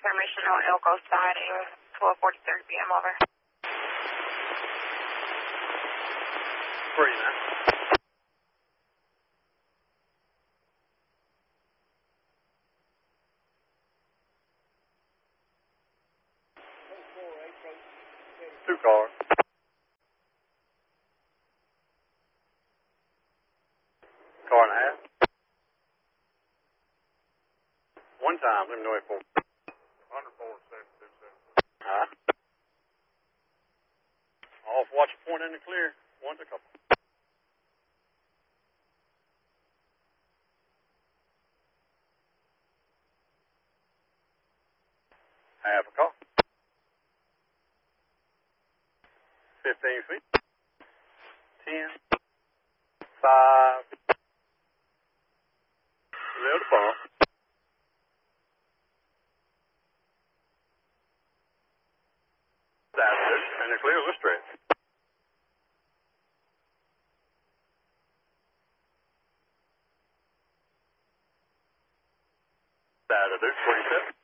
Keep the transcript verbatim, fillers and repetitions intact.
permission on Elko siding, twelve forty-three p m over. Free, man. Two cars. Car and a half. One time, let me know it for. one oh four seven two seven. Huh? Off, watch your point in the clear. One's a couple. Half a car. Fifteen feet. Ten. Five. Little bump. That's it. And the clear was straight. That'll do. twenty-seven.